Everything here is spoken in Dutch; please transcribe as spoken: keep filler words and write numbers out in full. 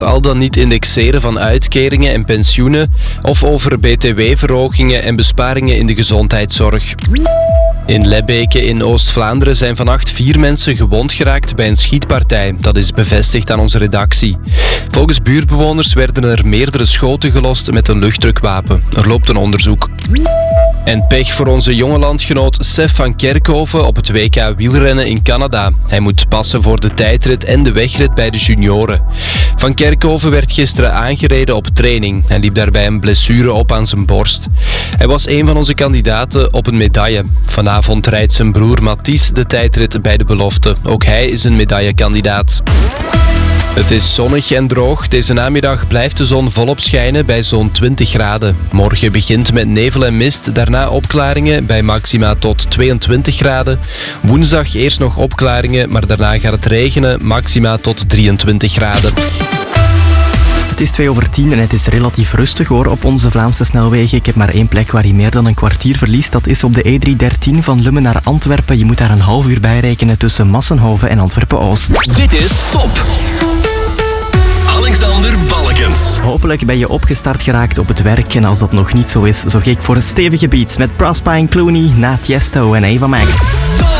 al dan niet indexeren van uitkeringen en pensioenen of over B T W-verhogingen en besparingen in de gezondheidszorg. In Lebbeke in Oost-Vlaanderen zijn vannacht vier mensen gewond geraakt bij een schietpartij. Dat is bevestigd aan onze redactie. Volgens buurtbewoners werden er meerdere schoten gelost met een luchtdrukwapen. Er loopt een onderzoek. En pech voor onze jonge landgenoot Sef van Kerkhoven op het W K wielrennen in Canada. Hij moet passen voor de tijdrit en de wegrit bij de junioren. Van Kerkhoven werd gisteren aangereden op training. Hij liep daarbij een blessure op aan zijn borst. Hij was een van onze kandidaten op een medaille. Vanavond rijdt zijn broer Mathies de tijdrit bij de belofte. Ook hij is een medaillekandidaat. Het is zonnig en droog. Deze namiddag blijft de zon volop schijnen bij zo'n twintig graden. Morgen begint met nevel en mist, daarna opklaringen bij maxima tot tweeëntwintig graden. Woensdag eerst nog opklaringen, maar daarna gaat het regenen, maxima tot drieëntwintig graden. Het is twee over tien en het is relatief rustig hoor op onze Vlaamse snelwegen. Ik heb maar één plek waar je meer dan een kwartier verliest. Dat is op de E driehonderddertien van Lummen naar Antwerpen. Je moet daar een half uur bij rekenen tussen Massenhoven en Antwerpen-Oost. Dit is Top. Alexander Balkens. Hopelijk ben je opgestart geraakt op het werk. En als dat nog niet zo is, zorg ik voor een stevige beat met Prosper en Clooney, na Tiesto en Ava Max. Top.